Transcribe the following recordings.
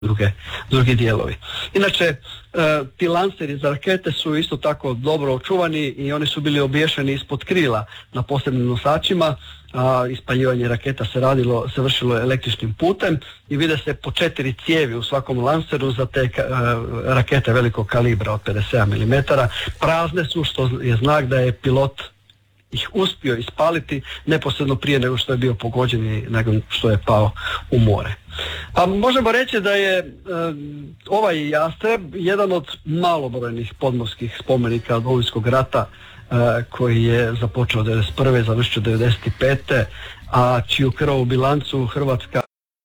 drugi dijelovi. Inače, ti lanseri za rakete su isto tako dobro očuvani i oni su bili obješeni ispod krila na posebnim nosačima. Ispaljivanje raketa se vršilo električnim putem i vide se po 4 cijevi u svakom lanseru za te rakete velikog kalibra od 57 mm. Prazne su, što je znak da je pilot ih uspio ispaliti neposredno prije nego što je bio pogođen i nego što je pao u more. Pa možemo reći da je ovaj Jastreb jedan od malobrojnih podmorskih spomenika Domovinskog rata koji je započeo 1991. završio 1995. a čiju krvavu bilancu Hrvatska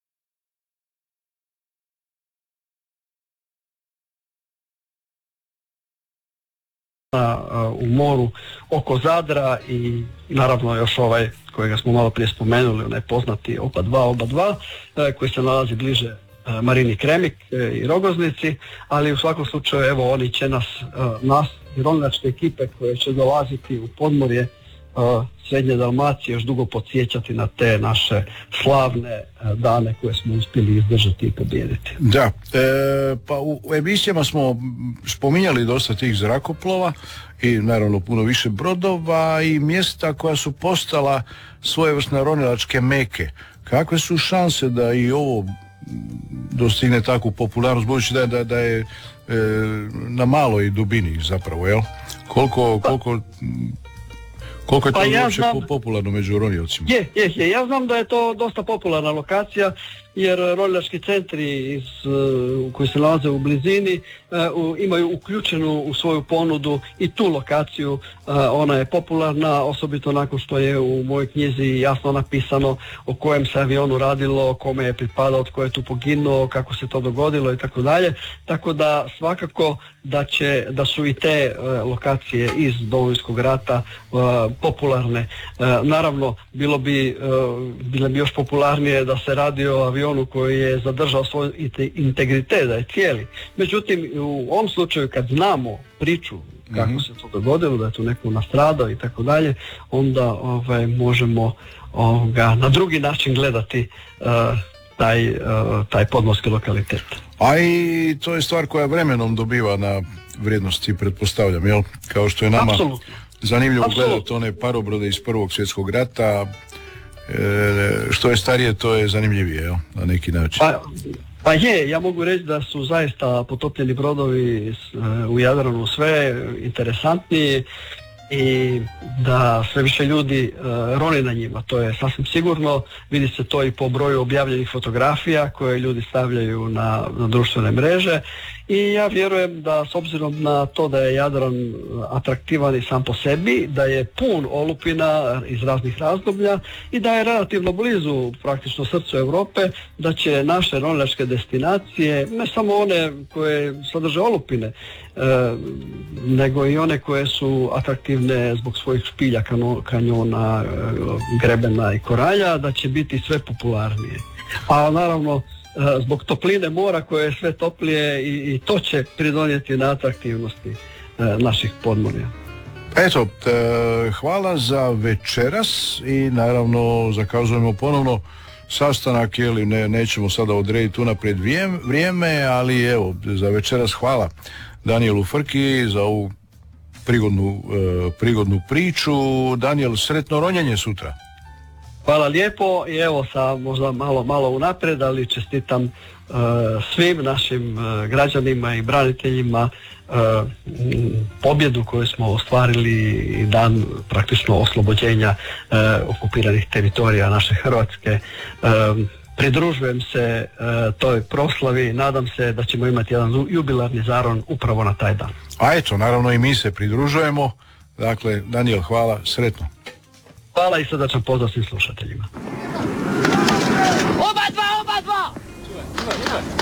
u moru oko Zadra i naravno još ovaj kojega smo malo prije spomenuli, onaj poznati Oba 2 koji se nalazi bliže Marini Kremik i Rogoznici, ali u svakom slučaju evo oni će nas i ronilačke ekipe koje će dolaziti u podmorje Srednje Dalmacije još dugo podsjećati na te naše slavne dane koje smo uspjeli izdržati i pobijediti. Da, pa u emisijama smo spominjali dosta tih zrakoplova i naravno puno više brodova i mjesta koja su postala svojevrsne ronilačke meke. Kakve su šanse da i ovo dostigne takvu popularnost, budući da je na maloj dubini zapravo, jel? Koliko je to uopće popularno među roniocima? Ja znam da je to dosta popularna lokacija, jer ronilački centri koji se nalaze u blizini imaju uključenu u svoju ponudu i tu lokaciju. Ona je popularna, osobito nakon što je u mojoj knjizi jasno napisano o kojem se avionu radilo, kome je pripadao, tko je tu poginuo, kako se to dogodilo i tako dalje. Tako da svakako da su i te lokacije iz Domovinskog rata popularne. Naravno, bilo bi još popularnije da se radi o avionu koji je zadržao svoj integritet, da je cijeli. Međutim, u ovom slučaju kad znamo priču kako se to dogodilo, da je tu neko nastradao i tako dalje, onda možemo na drugi način gledati taj podmorski lokalitet. A i to je stvar koja vremenom dobiva na vrijednosti, pretpostavljam, jel? Kao što je nama zanimljivo gledati one parobrode iz Prvog svjetskog rata, što je starije, to je zanimljivije, jel? Na neki način. Pa ja mogu reći da su zaista potopljeni brodovi u Jadranu sve interesantniji i da sve više ljudi roni na njima, to je sasvim sigurno. Vidi se to i po broju objavljenih fotografija koje ljudi stavljaju na društvene mreže i ja vjerujem da s obzirom na to da je Jadran atraktivan i sam po sebi, da je pun olupina iz raznih razdoblja i da je relativno blizu praktično srcu Europe, da će naše ronilačke destinacije, ne samo one koje sadrže olupine, nego i one koje su atraktivne zbog svojih špilja, kanjona, grebena i koralja, da će biti sve popularnije. A naravno zbog topline mora koje je sve toplije i to će pridonijeti na atraktivnosti naših podmorja. Eto, hvala za večeras i naravno zakazujemo ponovno sastanak, nećemo sada odrediti unaprijed vrijeme, ali evo, za večeras hvala Danijelu Frki za ovu prigodnu priču. Danijel, sretno ronjenje sutra. Hvala lijepo i evo možda malo unaprijed, ali čestitam svim našim građanima i braniteljima pobjedu koju smo ostvarili i dan praktično oslobođenja okupiranih teritorija naše Hrvatske. Pridružujem se toj proslavi, nadam se da ćemo imati jedan jubilarni zaron upravo na taj dan. A eto, naravno i mi se pridružujemo. Dakle, Danijel, hvala, sretno. Hvala i srdačan pozdrav svim slušateljima. Oba dva!